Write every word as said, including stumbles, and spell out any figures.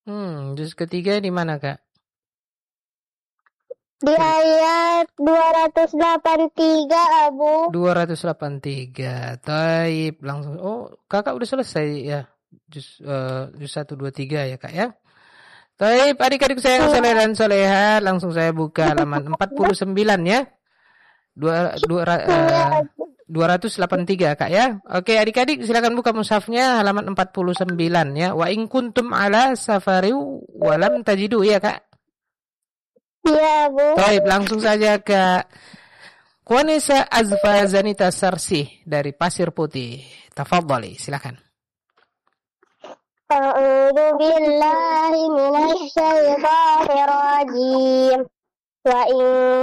Hmm, juz ketiga di mana, Kak? Di ayat dua ratus delapan puluh tiga, Abu. dua ratus delapan puluh tiga. Taib, langsung. Oh, Kakak udah selesai ya. Juz uh, juz satu dua tiga ya, Kak ya. Taib, adik-adik saya yang soleh dan solehat, langsung saya buka halaman empat puluh sembilan ya. Dua, dua, uh, dua ratus delapan puluh tiga, Kak ya. Oke, adik-adik silakan buka mushafnya halaman empat puluh sembilan ya. Wa in kuntum ala safariu wa lam tajidu ya, Kak. Iya, Bu. Taib, langsung saja Kak. Qanisa Azfa Zanita Sarsih dari Pasir Putih. Tafadhali, silakan. A'udzu billahi minasy syaithanir rajim. Wa in